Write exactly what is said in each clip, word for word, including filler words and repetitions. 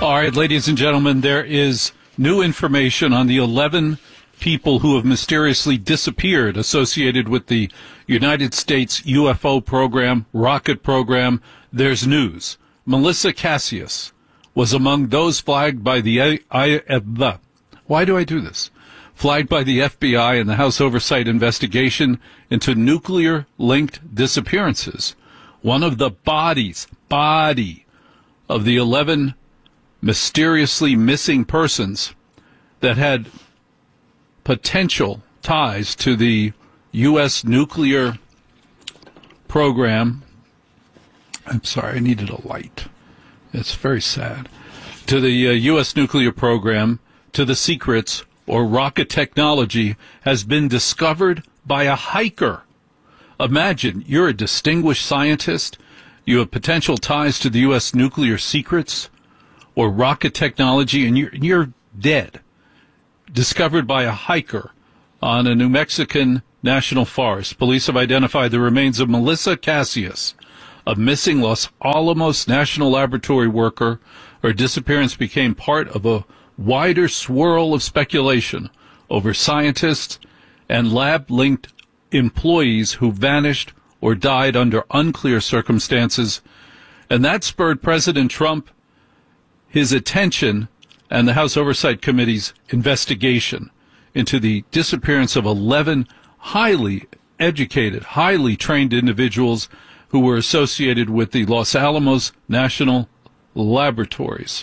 All right, ladies and gentlemen, there is new information on the eleven people who have mysteriously disappeared associated with the United States U F O program, rocket program. There's news. Melissa Cassius was among those flagged by the I, I, uh, why do I do this? Flagged by the F B I and the House Oversight investigation into nuclear-linked disappearances. One of the bodies, body of the eleven mysteriously missing persons that had potential ties to the U S nuclear program. I'm sorry, I needed a light. It's very sad. To the uh, U S nuclear program, to the secrets or rocket technology, has been discovered by a hiker. Imagine, you're a distinguished scientist, you have potential ties to the U S nuclear secrets or rocket technology, and you're, you're dead. Discovered by a hiker on a New Mexican national forest. Police have identified the remains of Melissa Cassius, a missing Los Alamos National Laboratory worker. Her disappearance became part of a wider swirl of speculation over scientists and lab-linked employees who vanished or died under unclear circumstances. And that spurred President Trump, his attention, and the House Oversight Committee's investigation into the disappearance of eleven highly educated, highly trained individuals who were associated with the Los Alamos National Laboratories.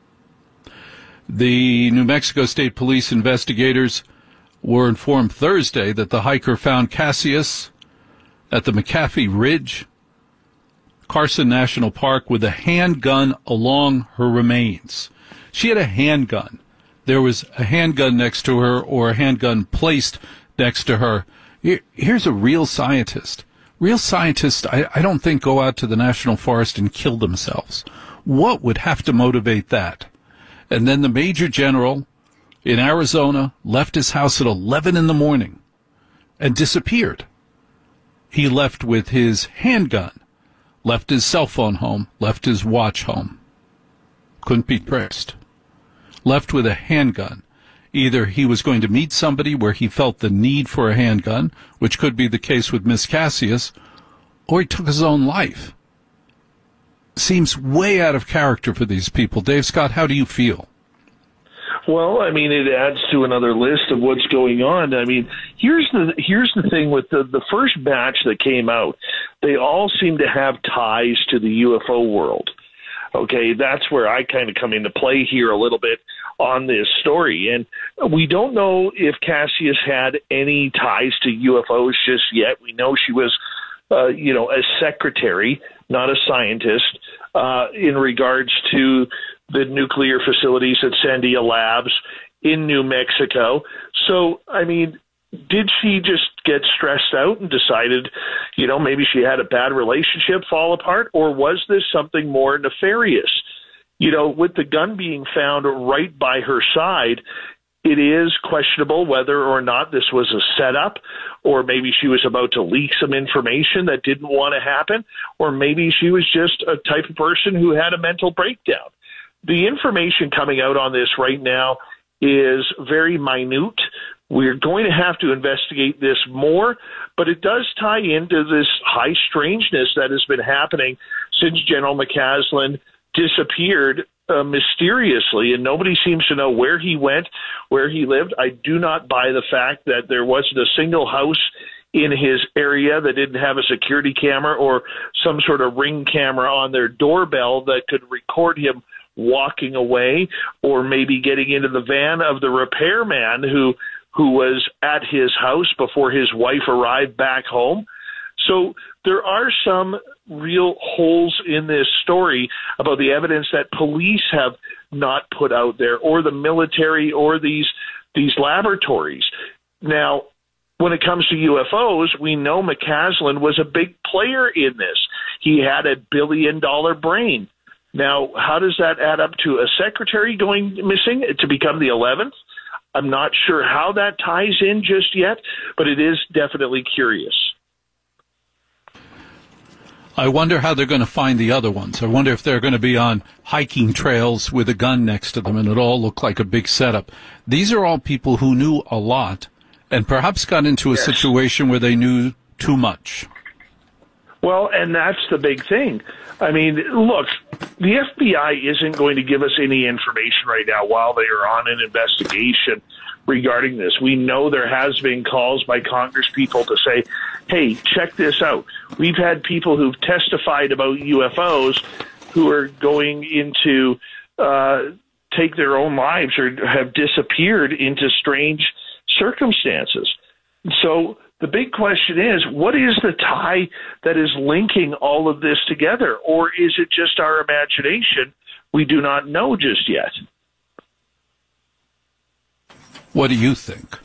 The New Mexico State Police investigators were informed Thursday that the hiker found Cassius at the McAfee Ridge, Carson National Park, with a handgun along her remains. She had a handgun. There was a handgun next to her, or a handgun placed next to her. Here's a real scientist. Real scientists, I, I don't think, go out to the national forest and kill themselves. What would have to motivate that? And then the Major General in Arizona left his house at eleven in the morning and disappeared. He left with his handgun, left his cell phone home, left his watch home. Couldn't be traced. Left with a handgun. Either he was going to meet somebody where he felt the need for a handgun, which could be the case with Miss Cassius, or he took his own life. Seems way out of character for these people. Dave Scott, how do you feel? Well, I mean, it adds to another list of what's going on. I mean, here's the here's the thing with the, the first batch that came out. They all seem to have ties to the U F O world. Okay, that's where I kind of come into play here a little bit on this story. And we don't know if Cassius had any ties to U F Os just yet. We know she was, uh, you know, a secretary, not a scientist, uh, in regards to the nuclear facilities at Sandia Labs in New Mexico. So, I mean, did she just get stressed out and decided, you know, maybe she had a bad relationship fall apart, or was this something more nefarious? You know, with the gun being found right by her side, it is questionable whether or not this was a setup, or maybe she was about to leak some information that didn't want to happen, or maybe she was just a type of person who had a mental breakdown. The information coming out on this right now is very minute. We're going to have to investigate this more, but it does tie into this high strangeness that has been happening since General McCaslin disappeared uh, mysteriously, and nobody seems to know where he went, where he lived. I do not buy the fact that there wasn't a single house in his area that didn't have a security camera or some sort of ring camera on their doorbell that could record him walking away, or maybe getting into the van of the repairman who who was at his house before his wife arrived back home. So there are some real holes in this story about the evidence that police have not put out there, or the military, or these these laboratories. Now, when it comes to U F Os, we know McCaslin was a big player in this. He had a billion-dollar brain. Now, how does that add up to a secretary going missing to become the eleventh? I'm not sure how that ties in just yet, but it is definitely curious. I wonder how they're going to find the other ones. I wonder if they're going to be on hiking trails with a gun next to them and it all look like a big setup. These are all people who knew a lot and perhaps got into a yes. situation where they knew too much. Well, and that's the big thing. I mean, look, the F B I isn't going to give us any information right now while they are on an investigation regarding this. We know there has been calls by Congress people to say, hey, check this out. We've had people who've testified about U F Os who are going into uh, take their own lives or have disappeared into strange circumstances. So the big question is, what is the tie that is linking all of this together? Or is it just our imagination? We do not know just yet. What do you think?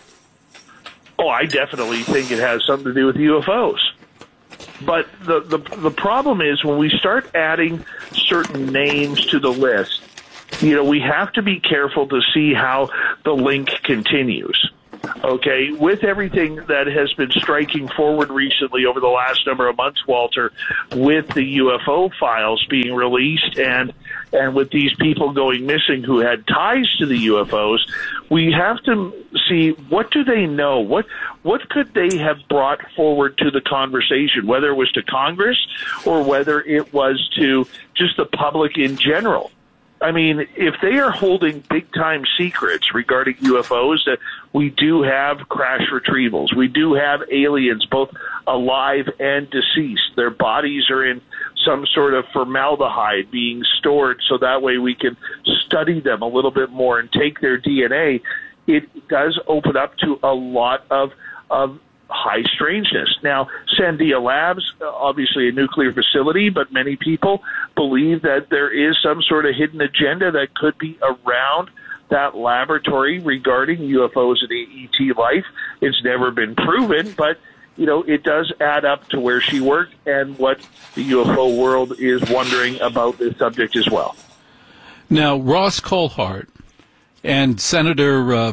Oh, I definitely think it has something to do with U F Os. But the, the, the problem is when we start adding certain names to the list, you know, we have to be careful to see how the link continues. Okay, with everything that has been striking forward recently over the last number of months, Walter, with the U F O files being released and and with these people going missing who had ties to the U F Os, we have to see what do they know? What what could they have brought forward to the conversation, whether it was to Congress or whether it was to just the public in general? I mean, if they are holding big-time secrets regarding U F Os, that we do have crash retrievals, we do have aliens, both alive and deceased. Their bodies are in some sort of formaldehyde being stored so that way we can study them a little bit more and take their D N A. It does open up to a lot of of high strangeness. Now, Sandia Labs, obviously a nuclear facility, but many people believe that there is some sort of hidden agenda that could be around that laboratory regarding U F Os and E T life. It's never been proven, but you know, it does add up to where she worked and what the U F O world is wondering about this subject as well. Now, Ross Coulthart and Senator uh,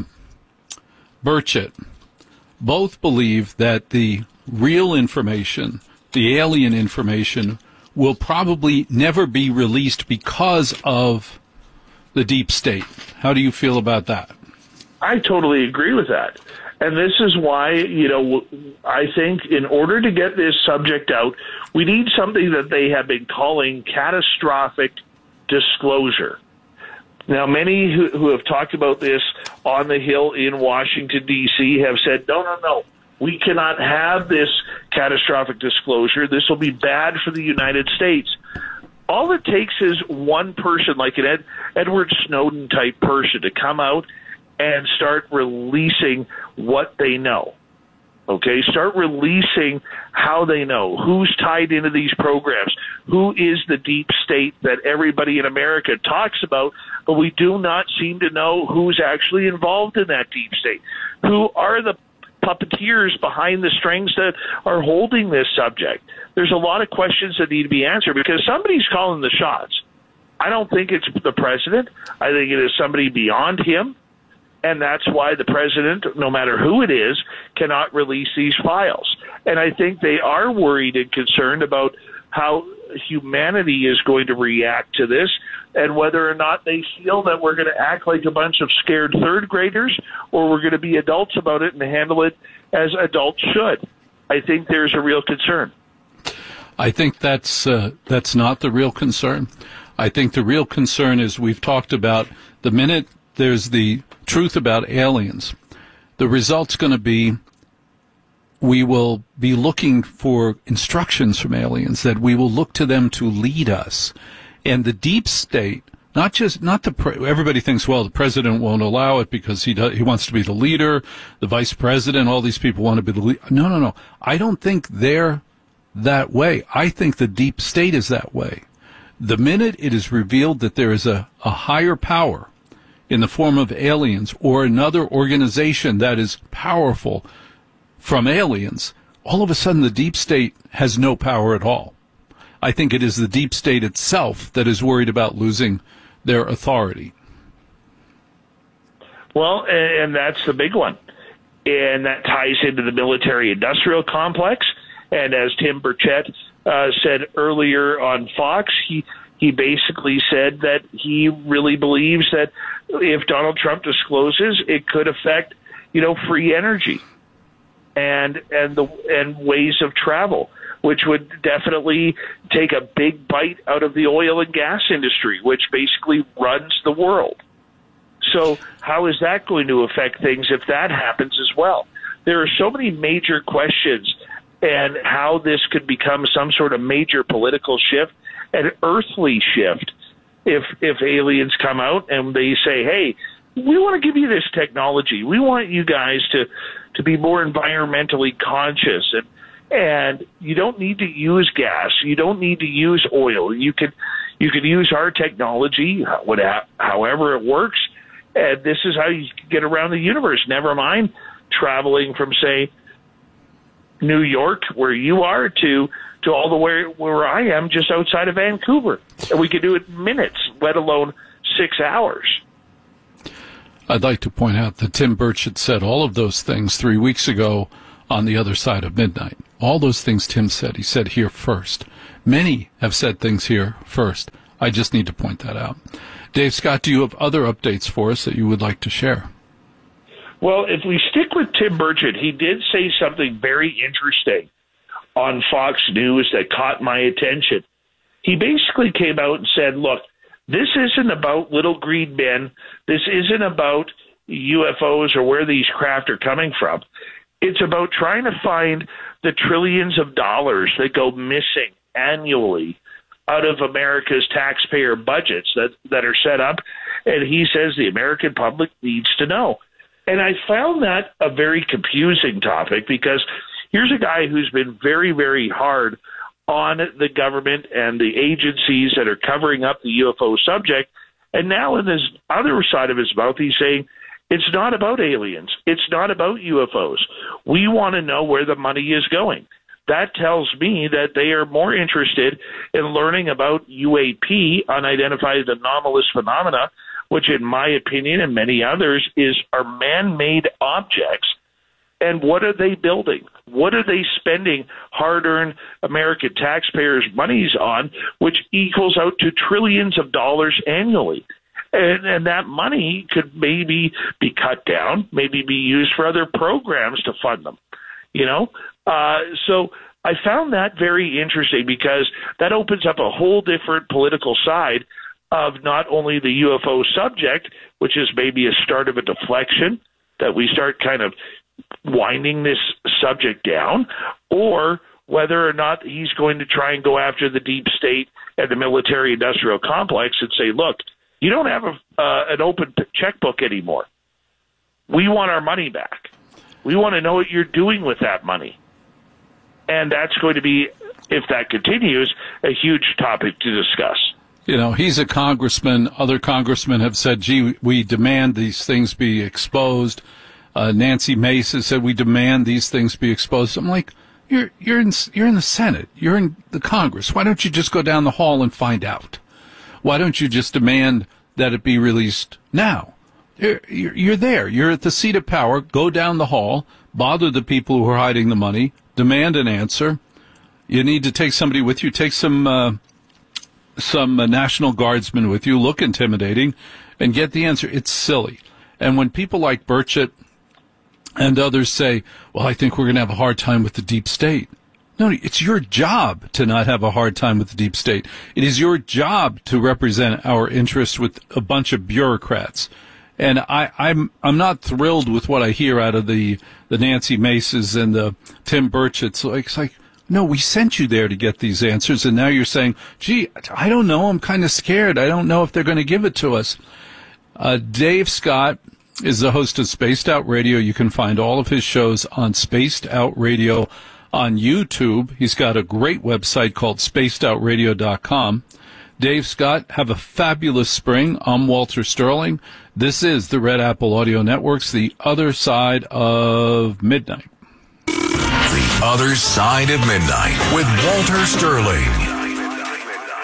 Burchett both believe that the real information, the alien information, will probably never be released because of the deep state. How do you feel about that? I totally agree with that. And this is why, you know, I think in order to get this subject out, we need something that they have been calling catastrophic disclosure. Now, many who, who have talked about this on the Hill in Washington, D C have said, no, no, no, we cannot have this catastrophic disclosure. This will be bad for the United States. All it takes is one person, like an Ed, Edward Snowden-type person, to come out and start releasing what they know. Okay, start releasing how they know, who's tied into these programs, who is the deep state that everybody in America talks about, but we do not seem to know who's actually involved in that deep state. Who are the puppeteers behind the strings that are holding this subject? There's a lot of questions that need to be answered because somebody's calling the shots. I don't think it's the president. I think it is somebody beyond him. And that's why the president, no matter who it is, cannot release these files. And I think they are worried and concerned about how humanity is going to react to this and whether or not they feel that we're going to act like a bunch of scared third graders or we're going to be adults about it and handle it as adults should. I think there's a real concern. I think that's uh, that's not the real concern. I think the real concern is we've talked about the minute there's the truth about aliens, the result's going to be we will be looking for instructions from aliens, that we will look to them to lead us. And the deep state, not just, not the, pre- everybody thinks, well, the president won't allow it because he does, he wants to be the leader, the vice president, all these people want to be the leader. No, no, no. I don't think they're that way. I think the deep state is that way. The minute it is revealed that there is a, a higher power in the form of aliens or another organization that is powerful from aliens, all of a sudden the deep state has no power at all. I think it is the deep state itself that is worried about losing their authority. Well, and that's the big one. And that ties into the military-industrial complex. And as Tim Burchett uh, said earlier on Fox. He he basically said that he really believes that if Donald Trump discloses, it could affect, you know, free energy and and the and ways of travel, which would definitely take a big bite out of the oil and gas industry, which basically runs the world. So how is that going to affect things if that happens as well? There are so many major questions, and how this could become some sort of major political shift, an earthly shift, if if aliens come out and they say, hey, we want to give you this technology. We want you guys to, to be more environmentally conscious, and and you don't need to use gas. You don't need to use oil. You could you could use our technology, however it works, and this is how you get around the universe. Never mind traveling from, say, New York, where you are, to to all the way where I am, just outside of Vancouver. And we could do it in minutes, let alone six hours. I'd like to point out that Tim Burchett said all of those things three weeks ago on The Other Side of Midnight. All those things Tim said, he said here first. Many have said things here first. I just need to point that out. Dave Scott, do you have other updates for us that you would like to share? Well, if we stick with Tim Burchett, he did say something very interesting on Fox News that caught my attention. He basically came out and said, look, this isn't about little green men. This isn't about U F Os or where these craft are coming from. It's about trying to find the trillions of dollars that go missing annually out of America's taxpayer budgets that, that are set up. And he says the American public needs to know. And I found that a very confusing topic, because here's a guy who's been very, very hard on the government and the agencies that are covering up the U F O subject. And now in this other side of his mouth, he's saying it's not about aliens. It's not about U F Os. We want to know where the money is going. That tells me that they are more interested in learning about U A P, unidentified anomalous phenomena, which in my opinion and many others is are man-made objects. And what are they building? What are they spending hard-earned American taxpayers' monies on, which equals out to trillions of dollars annually? And, and that money could maybe be cut down, maybe be used for other programs to fund them, you know? Uh, so I found that very interesting, because that opens up a whole different political side of not only the U F O subject, which is maybe a start of a deflection, that we start kind of winding this subject down, or whether or not he's going to try and go after the deep state and the military-industrial complex and say, look, you don't have a, uh, an open checkbook anymore. We want our money back. We want to know what you're doing with that money. And that's going to be, if that continues, a huge topic to discuss. You know, he's a congressman. Other congressmen have said, gee, we demand these things be exposed. Uh, Nancy Mace has said we demand these things be exposed. I'm like, you're you're in you're in the Senate, you're in the Congress. Why don't you just go down the hall and find out? Why don't you just demand that it be released now? You're, you're, you're there. You're at the seat of power. Go down the hall, bother the people who are hiding the money, demand an answer. You need to take somebody with you. Take some uh, some uh, National Guardsmen with you. Look intimidating, and get the answer. It's silly. And when people like Burchett and others say, well, I think we're going to have a hard time with the deep state. No, it's your job to not have a hard time with the deep state. It is your job to represent our interests with a bunch of bureaucrats. And I, I'm I'm not thrilled with what I hear out of the, the Nancy Maces and the Tim Burchetts. Like, it's like, no, we sent you there to get these answers, and now you're saying, gee, I don't know, I'm kind of scared. I don't know if they're going to give it to us. Uh, Dave Scott is the host of Spaced Out Radio. You can find all of his shows on Spaced Out Radio on YouTube. He's got a great website called spaced out radio dot com. Dave Scott, have a fabulous spring. I'm Walter Sterling. This is the Red Apple Audio Network's The Other Side of Midnight. The Other Side of Midnight with Walter Sterling.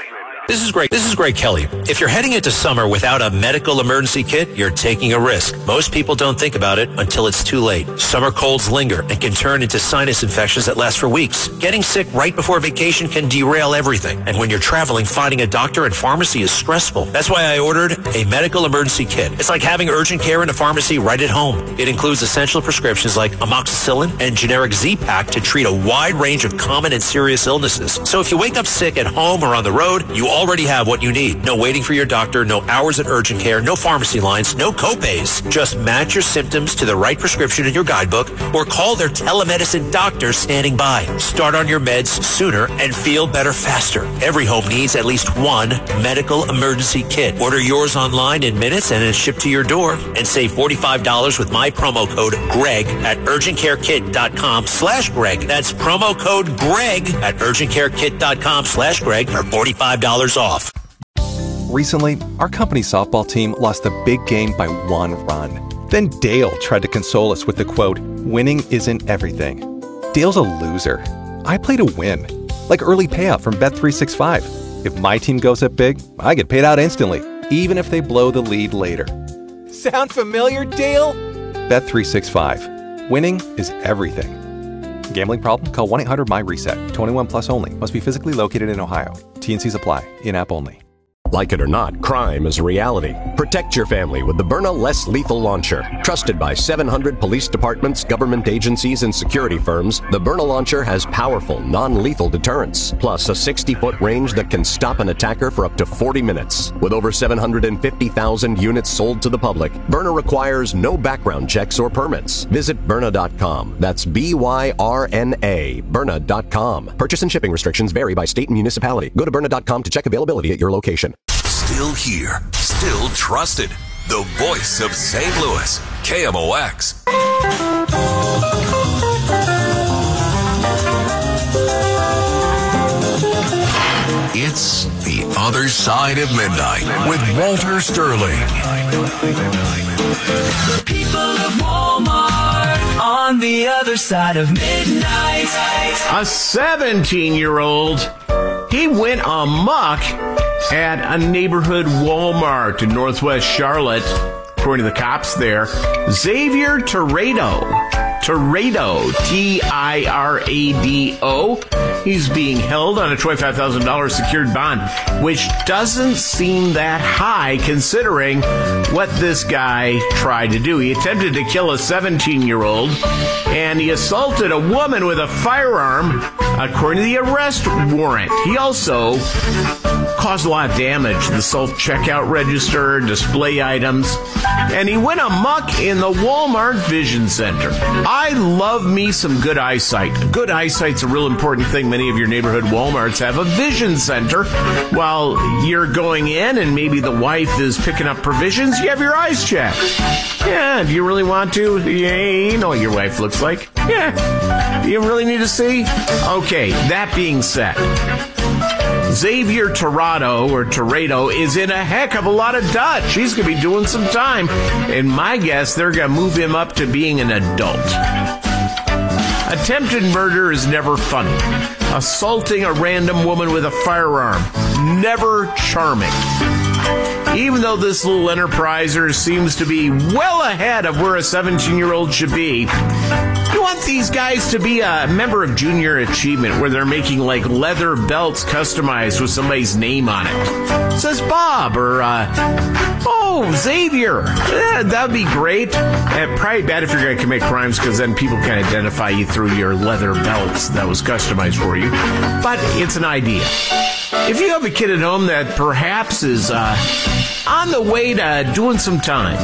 This is Greg. This is Greg Kelly. If you're heading into summer without a medical emergency kit, you're taking a risk. Most people don't think about it until it's too late. Summer colds linger and can turn into sinus infections that last for weeks. Getting sick right before vacation can derail everything. And when you're traveling, finding a doctor and pharmacy is stressful. That's why I ordered a medical emergency kit. It's like having urgent care in a pharmacy right at home. It includes essential prescriptions like amoxicillin and generic Z-Pak to treat a wide range of common and serious illnesses. So if you wake up sick at home or on the road, you already have what you need. No waiting for your doctor, no hours at urgent care, no pharmacy lines, no copays. Just match your symptoms to the right prescription in your guidebook or call their telemedicine doctor standing by. Start on your meds sooner and feel better faster. Every home needs at least one medical emergency kit. Order yours online in minutes and it's shipped to your door. And save forty-five dollars with my promo code GREG at urgentcarekit.com slash Greg. That's promo code GREG at urgentcarekit.com slash Greg for forty-five dollars off. Recently, our company softball team lost a big game by one run. Then Dale tried to console us with the quote, "Winning isn't everything." Dale's a loser. I play to win. Like early payout from Bet three sixty-five. If my team goes up big, I get paid out instantly, even if they blow the lead later. Sound familiar, Dale? Bet three sixty-five. Winning is everything. Gambling problem? Call one eight hundred M Y RESET. twenty-one plus only. Must be physically located in Ohio. T and Cs apply. In-app only. Like it or not, crime is a reality. Protect your family with the Byrna Less Lethal Launcher. Trusted by seven hundred police departments, government agencies, and security firms, the Byrna Launcher has powerful, non-lethal deterrence, plus a sixty-foot range that can stop an attacker for up to forty minutes. With over seven hundred fifty thousand units sold to the public, Byrna requires no background checks or permits. Visit Byrna dot com. That's B Y R N A, Byrna dot com. Purchase and shipping restrictions vary by state and municipality. Go to Byrna dot com to check availability at your location. Still here, still trusted. The voice of Saint Louis, K M O X. It's The Other Side of Midnight with Walter Sterling. The people of Walmart on the other side of midnight. A seventeen-year-old, he went amok at a neighborhood Walmart in northwest Charlotte, according to the cops there. Xavier Tirado. Tirado, T I R A D O. He's being held on a twenty-five thousand dollars secured bond, which doesn't seem that high considering what this guy tried to do. He attempted to kill a seventeen-year-old, and he assaulted a woman with a firearm, according to the arrest warrant. He also caused a lot of damage to the self-checkout register, display items, and he went amok in the Walmart Vision Center. I love me some good eyesight. Good eyesight's a real important thing. Many of your neighborhood Walmarts have a Vision Center. While you're going in and maybe the wife is picking up provisions, you have your eyes checked. Yeah, do you really want to? Yeah, you know what your wife looks like. Yeah, do you really need to see? Okay, that being said, Xavier Tirado, or Tirado, is in a heck of a lot of Dutch. He's going to be doing some time. And my guess, they're going to move him up to being an adult. Attempted murder is never funny. Assaulting a random woman with a firearm, never charming. Even though this little enterpriser seems to be well ahead of where a seventeen-year-old should be, you want these guys to be a member of Junior Achievement, where they're making like leather belts customized with somebody's name on it. It says Bob or, uh, oh, Xavier. Yeah, that would be great. And probably bad if you're going to commit crimes, because then people can identify you through your leather belts that was customized for you. But it's an idea. If you have a kid at home that perhaps is uh, on the way to doing some time,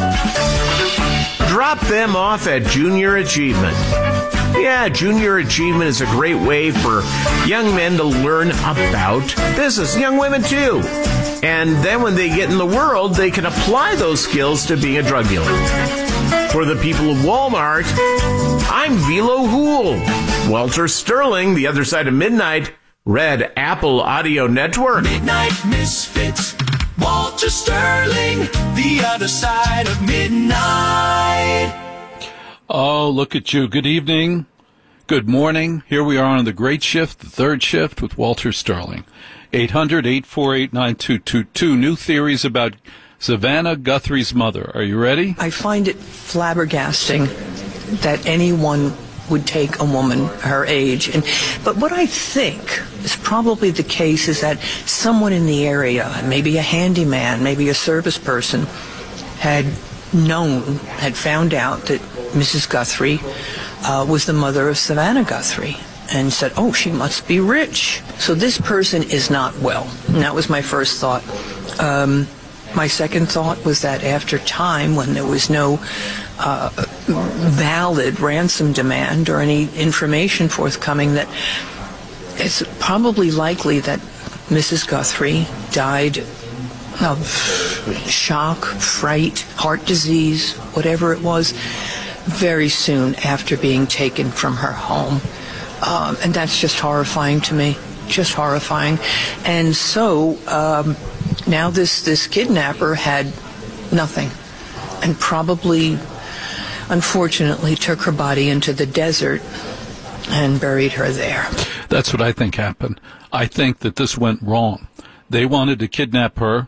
drop them off at Junior Achievement. Yeah, Junior Achievement is a great way for young men to learn about business, young women too. And then when they get in the world, they can apply those skills to being a drug dealer. For the people of Walmart, I'm Velo Hool. Walter Sterling, The Other Side of Midnight, Red Apple Audio Network. Midnight Misfits, Walter Sterling, The Other Side of Midnight. Oh, look at you. Good evening. Good morning. Here we are on the great shift, the third shift with Walter Sterling. eight hundred, eight four eight, nine two two two. New theories about Savannah Guthrie's mother. Are you ready? I find it flabbergasting that anyone would take a woman her age. And but what I think is probably the case is that someone in the area, maybe a handyman, maybe a service person, had known, had found out that Missus Guthrie uh, was the mother of Savannah Guthrie, and said, oh, she must be rich. So this person is not well. And that was my first thought. Um, my second thought was that after time, when there was no uh, valid ransom demand or any information forthcoming, that it's probably likely that Missus Guthrie died of shock, fright, heart disease, whatever it was, very soon after being taken from her home. Um, and that's just horrifying to me, just horrifying. And so um, now this, this kidnapper had nothing and probably, unfortunately, took her body into the desert and buried her there. That's what I think happened. I think that this went wrong. They wanted to kidnap her,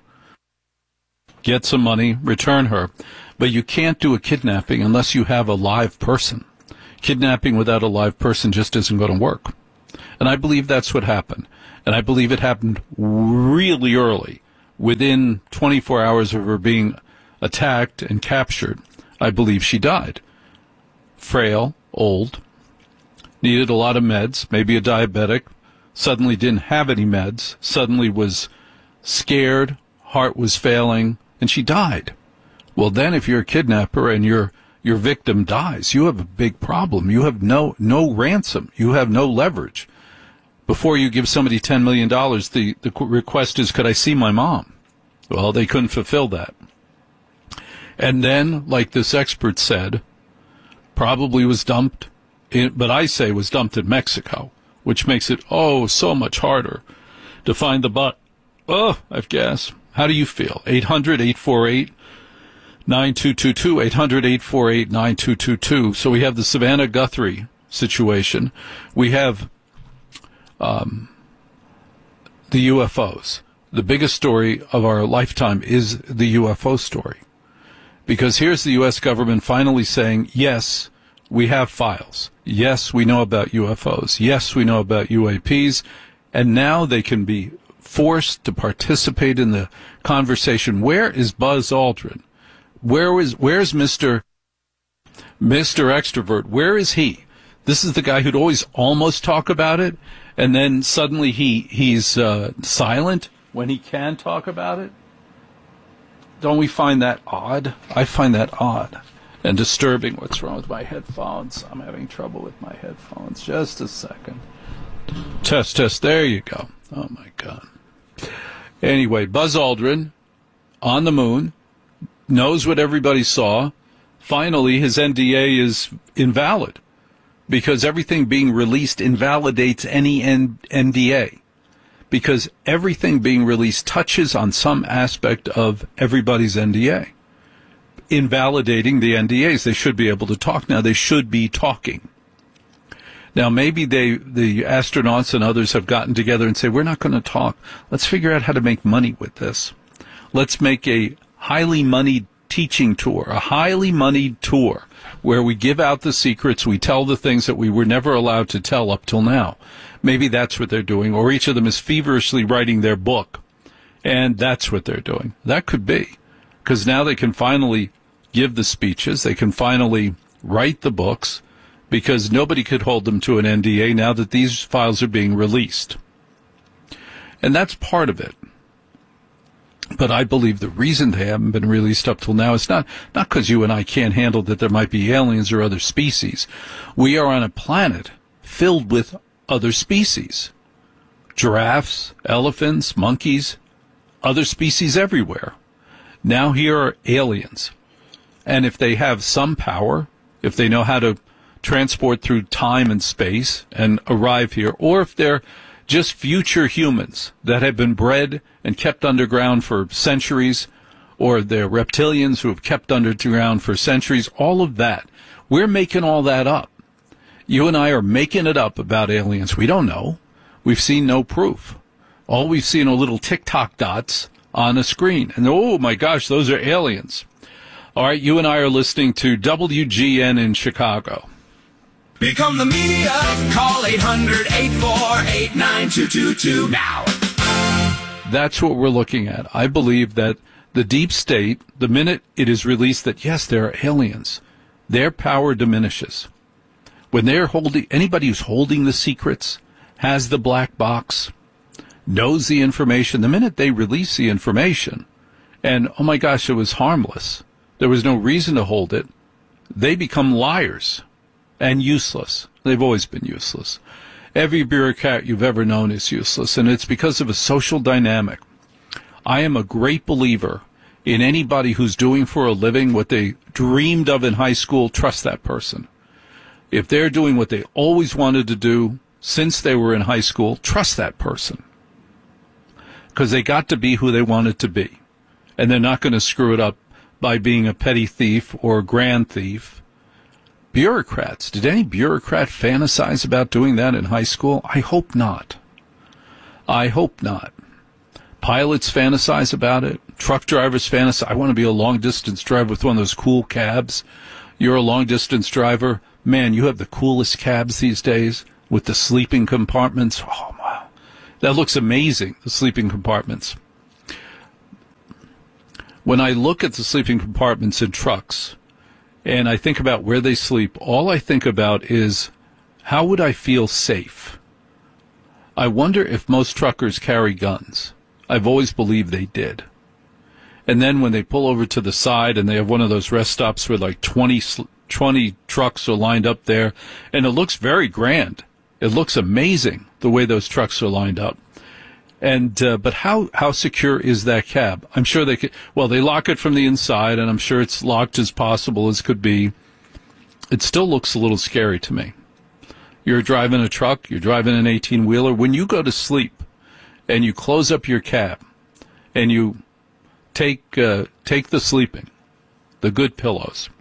get some money, return her. But you can't do a kidnapping unless you have a live person. Kidnapping without a live person just isn't going to work. And I believe that's what happened. And I believe it happened really early. Within twenty-four hours of her being attacked and captured, I believe she died. Frail, old, needed a lot of meds, maybe a diabetic, suddenly didn't have any meds, suddenly was scared, heart was failing, and she died. Well, then if you're a kidnapper and your your victim dies, you have a big problem. You have no no ransom. You have no leverage. Before you give somebody ten million dollars, the, the request is, could I see my mom? Well, they couldn't fulfill that. And then, like this expert said, probably was dumped, in, but I say was dumped in Mexico, which makes it, oh, so much harder to find the butt. Oh, I've gas. How do you feel? eight hundred, eight four eight, nine two two two, eight hundred, eight four eight, nine two two two. So we have the Savannah Guthrie situation. We have um, the U F Os. The biggest story of our lifetime is the U F O story. Because here's the U S government finally saying, yes, we have files. Yes, we know about U F Os. Yes, we know about U A Ps. And now they can be forced to participate in the conversation. Where is Buzz Aldrin? Where is, where's Mister Mister Extrovert? Where is he? This is the guy who'd always almost talk about it, and then suddenly he, he's uh, silent when he can talk about it. Don't we find that odd? I find that odd and disturbing. What's wrong with my headphones? I'm having trouble with my headphones. Just a second. Test, test. There you go. Oh, my God. Anyway, Buzz Aldrin on the moon, knows what everybody saw. Finally, his N D A is invalid because everything being released invalidates any N D A. Because everything being released touches on some aspect of everybody's N D A. Invalidating the N D As. They should be able to talk now. They should be talking. Now, maybe they, the astronauts and others have gotten together and say, we're not going to talk. Let's figure out how to make money with this. Let's make a highly moneyed teaching tour, a highly moneyed tour where we give out the secrets, we tell the things that we were never allowed to tell up till now. Maybe that's what they're doing, or each of them is feverishly writing their book, and that's what they're doing. That could be, because now they can finally give the speeches, they can finally write the books, because nobody could hold them to an N D A now that these files are being released. And that's part of it. But I believe the reason they haven't been released up till now is not not because you and I can't handle that there might be aliens or other species. We are on a planet filled with other species. Giraffes, elephants, monkeys, other species everywhere. Now here are aliens. And if they have some power, if they know how to transport through time and space and arrive here, or if they're just future humans that have been bred and kept underground for centuries, or they're reptilians who have kept underground for centuries, all of that. We're making all that up. You and I are making it up about aliens. We don't know. We've seen no proof. All we've seen are little TikTok dots on a screen. And, oh, my gosh, those are aliens. All right, you and I are listening to W G N in Chicago. Become the media. Call eight hundred, eight four eight, nine two two two now. That's what we're looking at. I believe that the deep state, the minute it is released that, yes, there are aliens, their power diminishes. When they're holding, anybody who's holding the secrets, has the black box, knows the information, the minute they release the information, and, oh my gosh, it was harmless, there was no reason to hold it, they become liars and useless. They've always been useless. Every bureaucrat you've ever known is useless, and it's because of a social dynamic. I am a great believer in anybody who's doing for a living what they dreamed of in high school. Trust that person. If they're doing what they always wanted to do since they were in high school, trust that person. Because they got to be who they wanted to be. And they're not going to screw it up by being a petty thief or a grand thief. Bureaucrats. Did any bureaucrat fantasize about doing that in high school? I hope not. I hope not. Pilots fantasize about it. Truck drivers fantasize. I want to be a long-distance driver with one of those cool cabs. You're a long-distance driver. Man, you have the coolest cabs these days with the sleeping compartments. Oh, wow. That looks amazing, the sleeping compartments. When I look at the sleeping compartments in trucks and I think about where they sleep, all I think about is, how would I feel safe? I wonder if most truckers carry guns. I've always believed they did. And then when they pull over to the side and they have one of those rest stops where like twenty, twenty trucks are lined up there, and it looks very grand. It looks amazing the way those trucks are lined up. And uh, but how how secure is that cab? I'm sure they could. Well, they lock it from the inside, and I'm sure it's locked as possible as could be. It still looks a little scary to me. You're driving a truck. You're driving an eighteen-wheeler. When you go to sleep, and you close up your cab, and you take uh, take the sleeping, the good pillows.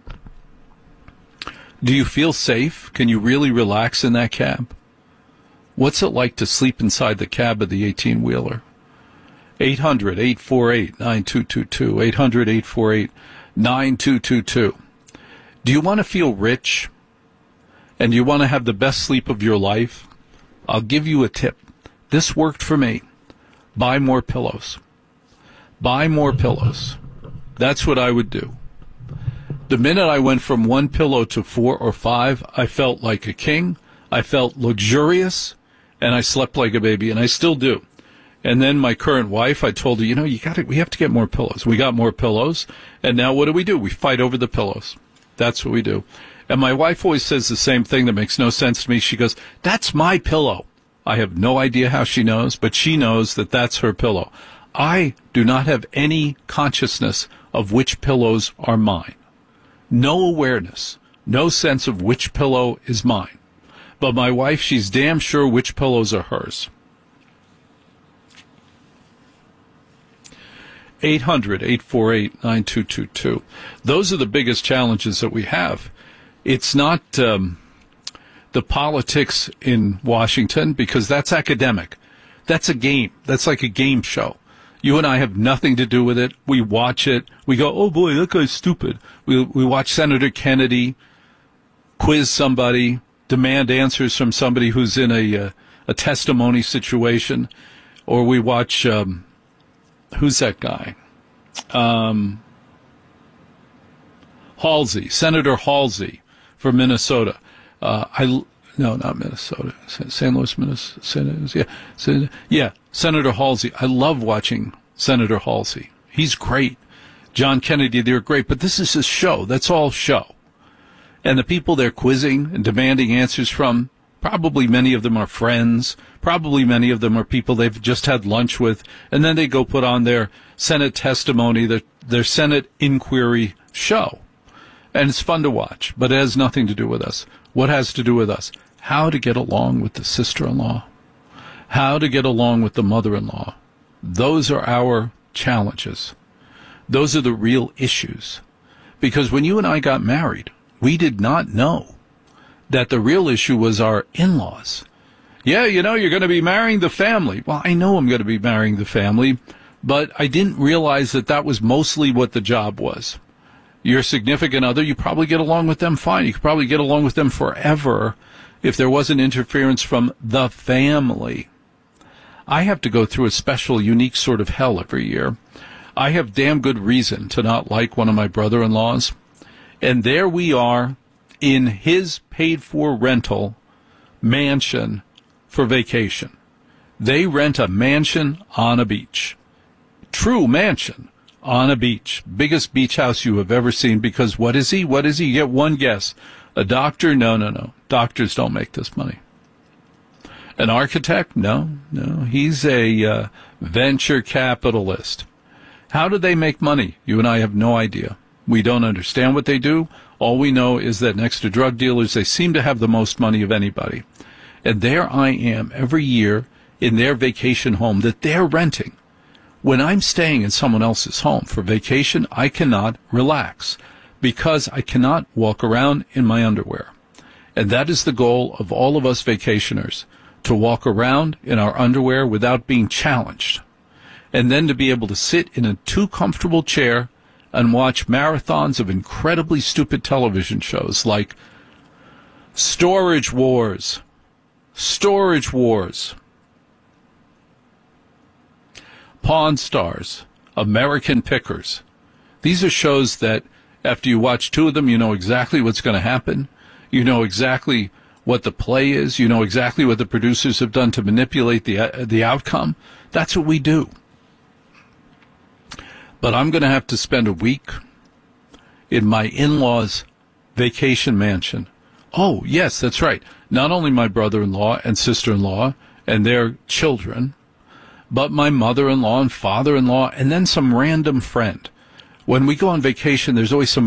Do you feel safe? Can you really relax in that cab? What's it like to sleep inside the cab of the eighteen-wheeler? eight hundred, eight four eight, nine two two two, eight hundred, eight four eight, nine two two two. Do you want to feel rich? And do you want to have the best sleep of your life? I'll give you a tip. This worked for me. Buy more pillows. Buy more pillows. That's what I would do. The minute I went from one pillow to four or five, I felt like a king. I felt luxurious, and I slept like a baby, and I still do. And then my current wife, I told her, you know, you got to, we have to get more pillows. We got more pillows, and now what do we do? We fight over the pillows. That's what we do. And my wife always says the same thing that makes no sense to me. She goes, that's my pillow. I have no idea how she knows, but she knows that that's her pillow. I do not have any consciousness of which pillows are mine. No awareness, no sense of which pillow is mine. But my wife, she's damn sure which pillows are hers. eight hundred, eight four eight, nine two two two. Those are the biggest challenges that we have. It's not um, the politics in Washington, because that's academic. That's a game. That's like a game show. You and I have nothing to do with it. We watch it. We go, oh, boy, that guy's stupid. We we watch Senator Kennedy quiz somebody, demand answers from somebody who's in a uh, a testimony situation. Or we watch, um, who's that guy? Um, Halsey, Senator Halsey from Minnesota. Uh, I no, not Minnesota, Saint Louis, Minnesota. Yeah, yeah, Senator Halsey. I love watching Senator Halsey. He's great. John Kennedy, they're great. But this is his show. That's all show. And the people they're quizzing and demanding answers from, probably many of them are friends. Probably many of them are people they've just had lunch with. And then they go put on their Senate testimony, their, their Senate inquiry show. And it's fun to watch, but it has nothing to do with us. What has to do with us? How to get along with the sister-in-law. How to get along with the mother-in-law. Those are our challenges. Those are the real issues. Because when you and I got married, we did not know that the real issue was our in-laws. Yeah, you know, you're going to be marrying the family. Well, I know I'm going to be marrying the family, but I didn't realize that that was mostly what the job was. Your significant other, you probably get along with them fine. You could probably get along with them forever if there wasn't interference from the family. I have to go through a special, unique sort of hell every year. I have damn good reason to not like one of my brother-in-laws. And there we are in his paid-for rental mansion for vacation. They rent a mansion on a beach. True mansion on a beach. Biggest beach house you have ever seen, because what is he? What is he? You get one guess. A doctor? No, no, no. Doctors don't make this money. An architect? No, no. He's a uh, venture capitalist. How do they make money? You and I have no idea. We don't understand what they do. All we know is that next to drug dealers, they seem to have the most money of anybody. And there I am every year in their vacation home that they're renting. When I'm staying in someone else's home for vacation, I cannot relax because I cannot walk around in my underwear. And that is the goal of all of us vacationers, to walk around in our underwear without being challenged. And then to be able to sit in a too comfortable chair and watch marathons of incredibly stupid television shows like Storage Wars, Storage Wars, Pawn Stars, American Pickers. These are shows that after you watch two of them, you know exactly what's going to happen. You know exactly what the play is. You know exactly what the producers have done to manipulate the uh, the outcome. That's what we do. But I'm going to have to spend a week in my in-laws' vacation mansion. Oh, yes, that's right. Not only my brother-in-law and sister-in-law and their children, but my mother-in-law and father-in-law, and then some random friend. When we go on vacation, there's always some